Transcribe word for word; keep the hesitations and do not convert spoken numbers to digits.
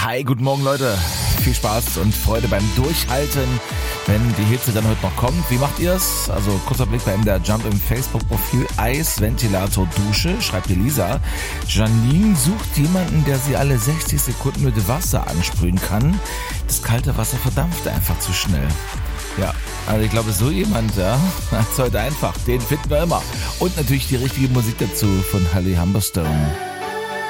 Hi, guten Morgen Leute. Viel Spaß und Freude beim Durchhalten, wenn die Hitze dann heute noch kommt. Wie macht ihr's? Also kurzer Blick bei M D R Jump im Facebook-Profil Eisventilator Dusche, schreibt die Lisa. Janine sucht jemanden, der sie alle sechzig Sekunden mit Wasser ansprühen kann. Das kalte Wasser verdampft einfach zu schnell. Ja, also ich glaube, so jemand, ja, hat's heute einfach. Den finden wir immer. Und natürlich die richtige Musik dazu von Holly Humberstone.